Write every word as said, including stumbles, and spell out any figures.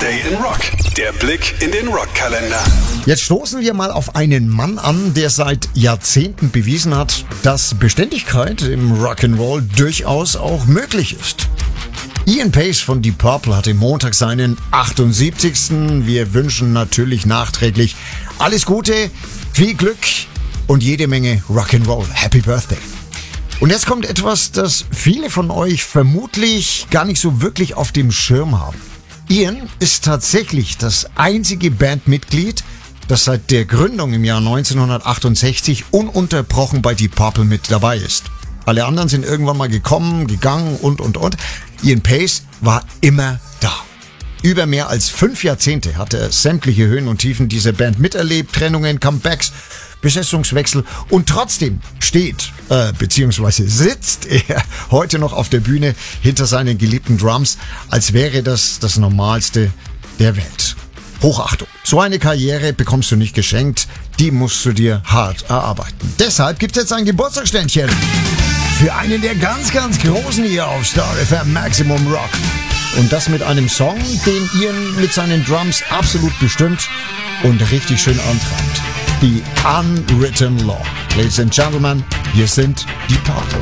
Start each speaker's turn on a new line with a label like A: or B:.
A: Day in Rock. Der Blick in den Rockkalender.
B: Jetzt stoßen wir mal auf einen Mann an, der seit Jahrzehnten bewiesen hat, dass Beständigkeit im Rock'n'Roll durchaus auch möglich ist. Ian Paice von Deep Purple hatte Montag seinen achtundsiebzigsten Wir wünschen natürlich nachträglich alles Gute, viel Glück und jede Menge Rock'n'Roll. Happy Birthday. Und jetzt kommt etwas, das viele von euch vermutlich gar nicht so wirklich auf dem Schirm haben. Ian ist tatsächlich das einzige Bandmitglied, das seit der Gründung im Jahr neunzehnhundertachtundsechzig ununterbrochen bei Deep Purple mit dabei ist. Alle anderen sind irgendwann mal gekommen, gegangen und, und, und. Ian Paice war immer da. Über mehr als fünf Jahrzehnte hat er sämtliche Höhen und Tiefen dieser Band miterlebt, Trennungen, Comebacks, Besetzungswechsel und trotzdem steht, äh, beziehungsweise sitzt er heute noch auf der Bühne hinter seinen geliebten Drums, als wäre das das Normalste der Welt. Hochachtung. So eine Karriere bekommst du nicht geschenkt, die musst du dir hart erarbeiten. Deshalb gibt es jetzt ein Geburtstagsständchen für einen der ganz, ganz Großen hier auf Star F M Maximum Rock. Und das mit einem Song, den Ian mit seinen Drums absolut bestimmt und richtig schön antreibt. Die Unwritten Law. Ladies and Gentlemen, hier sind die Purple.